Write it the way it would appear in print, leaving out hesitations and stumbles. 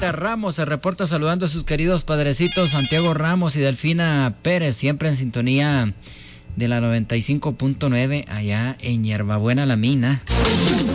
Margarita Ramos se reporta saludando a sus queridos padrecitos Santiago Ramos y Delfina Pérez, siempre en sintonía de la 95.9 allá en Hierbabuena La Mina.